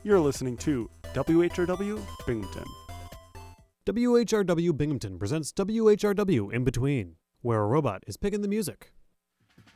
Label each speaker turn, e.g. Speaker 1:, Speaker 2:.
Speaker 1: You're listening to WHRW Binghamton.
Speaker 2: WHRW Binghamton presents WHRW In Between, where a robot is picking the music.